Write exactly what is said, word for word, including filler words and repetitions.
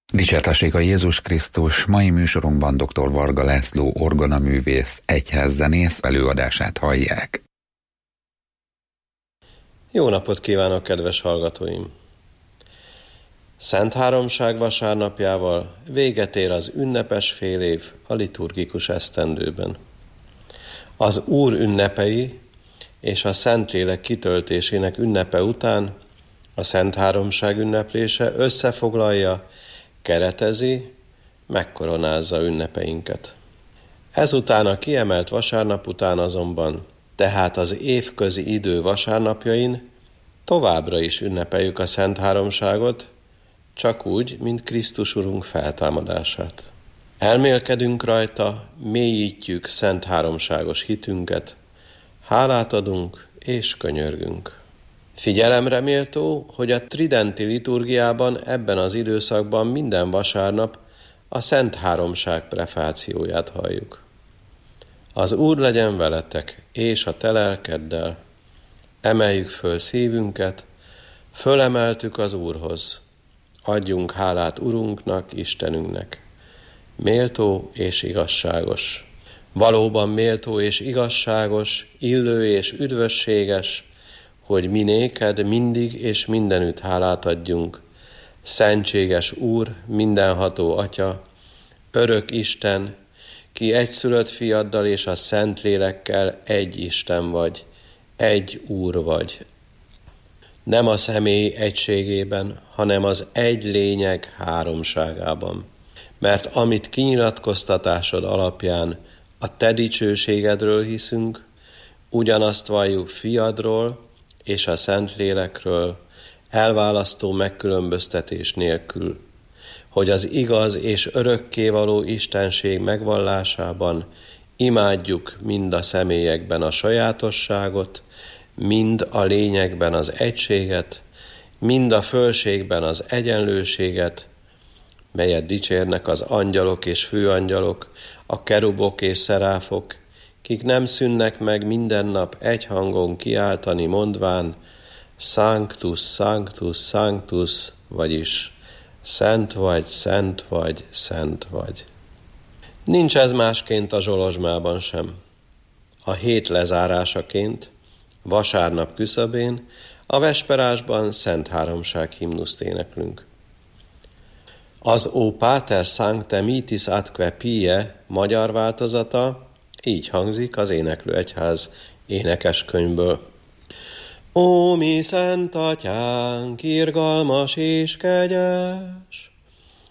Dicsértessék a Jézus Krisztus! Mai műsorunkban dr. Varga László orgonaművész, egyházzenész előadását hallják. Jó napot kívánok, kedves hallgatóim! Szent Háromság vasárnapjával véget ér az ünnepes fél év a liturgikus esztendőben. Az Úr ünnepei és a Szentlélek kitöltésének ünnepe után a Szent Háromság ünneplése összefoglalja, keretezi, megkoronázza ünnepeinket. Ezután a kiemelt vasárnap után azonban, tehát az évközi idő vasárnapjain továbbra is ünnepeljük a Szent Háromságot, csak úgy, mint Krisztus Urunk feltámadását. Elmélkedünk rajta, mélyítjük szent háromságos hitünket, hálát adunk és könyörgünk. Figyelemre méltó, hogy a tridenti liturgiában ebben az időszakban minden vasárnap a Szent Háromság prefációját halljuk. Az Úr legyen veletek, és a te lelkeddel. Emeljük föl szívünket, fölemeltük az Úrhoz. Adjunk hálát Urunknak, Istenünknek. Méltó és igazságos. Valóban méltó és igazságos, illő és üdvösséges, hogy mi néked mindig és mindenütt hálát adjunk. Szentséges Úr, mindenható Atya, örök Isten, ki egyszülött fiaddal és a Szentlélekkel egy Isten vagy, egy Úr vagy. Nem a személy egységében, hanem az egy lényeg háromságában. Mert amit kinyilatkoztatásod alapján a te dicsőségedről hiszünk, ugyanazt valljuk fiadról és a Szentlélekről, elválasztó megkülönböztetés nélkül, hogy az igaz és örökkévaló Istenség megvallásában imádjuk mind a személyekben a sajátosságot, mind a lényegben az egységet, mind a fölségben az egyenlőséget, melyet dicsérnek az angyalok és főangyalok, a kerubok és szeráfok, kik nem szűnnek meg minden nap egy hangon kiáltani, mondván, Sanctus, Sanctus, Sanctus, vagyis Szent vagy, Szent vagy, Szent vagy. Nincs ez másként a Zsolozsmában sem. A hét lezárásaként, vasárnap küszöbén, a vesperásban Szent Háromság himnuszt éneklünk. Az O Pater Sancte Mitis Atque Pie magyar változata így hangzik az Éneklőegyház énekeskönyvből. Ó, mi szent atyánk, irgalmas és kegyes,